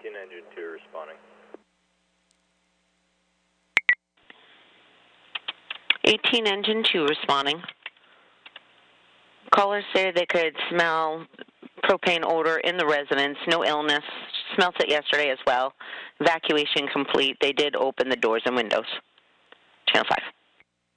18 engine 2 responding. 18 engine 2 responding. Callers said they could smell propane odor in the residence. No illness. Smelt it yesterday as well. Evacuation complete. They did open the doors and windows. Channel 5.